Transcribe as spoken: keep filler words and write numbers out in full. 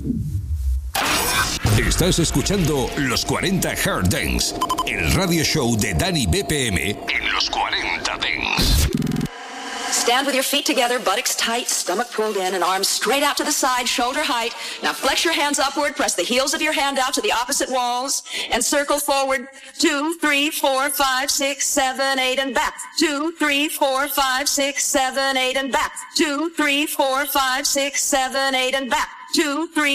Estás escuchando Los cuarenta Hard Dance, el radio show de Dani B P M en Los cuarenta Dance. Stand with your feet together, buttocks tight, stomach pulled in, and arms straight out to the side, shoulder height. Now flex your hands upward, press the heels of your hand out to the opposite walls, and circle forward. Two, three, four, five, six, seven, eight, and back. Two, three, four, five, six, seven, eight, and back. Two, three, four, five, six, seven, eight, and back. Two, three.